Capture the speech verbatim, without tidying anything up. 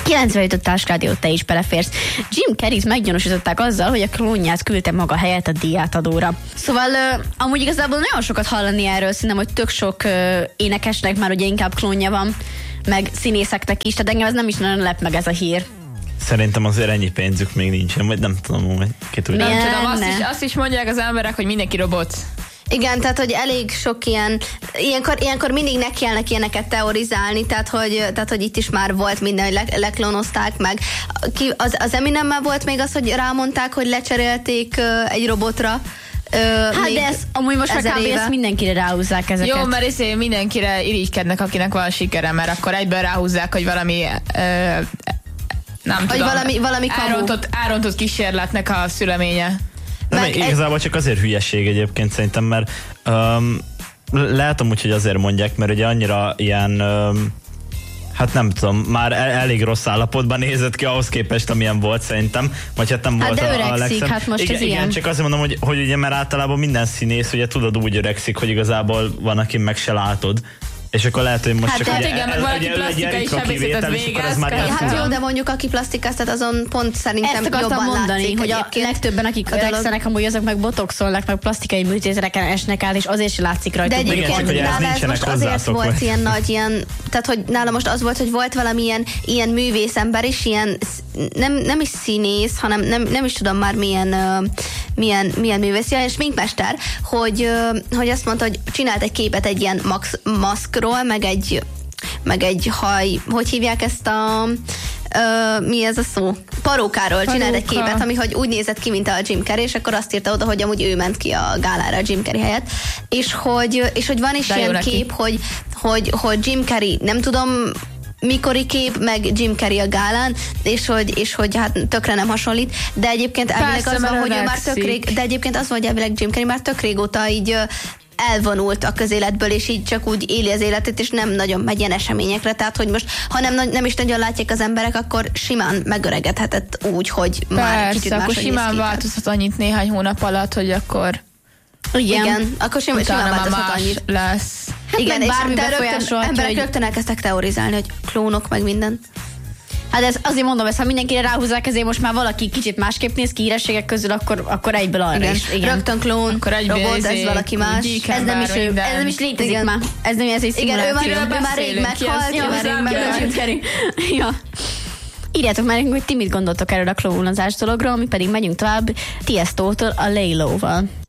kilencvenöt Társrádió, te is beleférsz. Jim Carreyt meggyanúsították azzal, hogy a klónját küldte maga helyett a díjátadóra. Szóval uh, amúgy igazából nagyon sokat hallani erről, szerintem, hogy tök sok uh, énekesnek már ugye inkább klónja van, meg színészeknek is, tehát engem ez nem is nagyon lep meg ez a hír. Szerintem azért ennyi pénzük még nincsen, vagy nem tudom, hogy ki tudja. Nem tudom, azt is, azt is mondják az emberek, hogy mindenki robot. Igen, tehát, hogy elég sok ilyen, ilyenkor, ilyenkor mindig nekielnek ilyeneket teorizálni, tehát hogy, tehát, hogy itt is már volt minden, hogy le, leklónozták meg. Ki, az, az Eminemmel volt még az, hogy rámondták, hogy lecserélték uh, egy robotra. Uh, hát de ez, amúgy most már kb. Ezt mindenkire ráhúzzák ezeket. Jó, mert ezért mindenkire irigykednek, akinek van sikere, mert akkor egyből ráhúzzák, hogy valami uh, nem hogy tudom, valami, valami árontott, árontott kísérletnek a szüleménye. Nem, meg igazából egy... csak azért hülyeség egyébként szerintem, mert um, lehet amúgy, hogy azért mondják, mert ugye annyira ilyen, um, hát nem tudom, már el, elég rossz állapotban nézett ki ahhoz képest, amilyen volt szerintem, vagy hát nem hát volt de a, öregszik, a legszebb. Hát most igen, ez igen, ilyen. csak azért mondom, hogy, hogy ugye, mert általában minden színész, ugye tudod, úgy öregszik, hogy igazából van, aki meg se látod. És akkor lehet, hogy most hát csak hát ugye, igen, meg valaki plastikai sebészetet végez. Hát jó, de mondjuk aki plastikáztat, azon pont szerintem ezt jobban mondani, látszik hogy egyébként. a legtöbben, akik öregszenek, amúgy azok meg botoxolnak, meg plastikai műtétereken esnek át, és azért se látszik rajta. De egyébként igen, nála ez most azért volt ilyen nagy, ilyen, tehát hogy nála most az volt, hogy volt valamilyen ilyen művészember is, ilyen nem, nem is színész, hanem nem, nem is tudom már milyen, uh, milyen, milyen művész, ilyen sminkmester, hogy, uh, hogy azt mondta, hogy csinált egy képet egy ilyen max, maszkról, meg egy, meg egy haj, hogy hívják ezt a Uh, mi ez a szó? Parókáról csinált egy képet, ami hogy úgy nézett ki, mint a Jim Carrey, és akkor azt írta oda, hogy amúgy ő ment ki a gálára a Jim Carrey helyett. És hogy, és hogy van is de ilyen kép, hogy, hogy, hogy Jim Carrey, nem tudom mikori kép, meg Jim Carrey a gálán, és hogy, és hogy hát tökre nem hasonlít, de egyébként elvileg az van, hogy ő már tök rég, de egyébként az van, hogy elvileg Jim Carrey már tök régóta így elvonult a közéletből, és így csak úgy éli az életét, és nem nagyon megy ilyen eseményekre, tehát hogy most, ha nem, nem is nagyon látják az emberek, akkor simán megöregedhetett úgy, hogy persze, már kicsit akkor simán változhat annyit néhány hónap alatt, hogy akkor igen, igen akkor simán, simán változhat annyit. Lesz. Hát igen, és de rögtön, emberek hogy... rögtön elkezdtek teorizálni, hogy klónok, meg minden. Hát ez, azért mondom ezt, ha mindenkire ráhúzzák, ezért most már valaki kicsit másképp néz ki hírességek közül, akkor, akkor egyből arra igen. is. Igen. Rögtön klón, akkor robot, ez valaki más. Ez nem, is ő, ez nem is létezik igen. már. Ez nem ez egy igen, ő már, ő már rég meghalt, ő már rég meghalt. Ja. Írjátok már, hogy ti mit gondoltok erről a klónozás dologról, mi pedig megyünk tovább Tiestótól a Lay Low-val.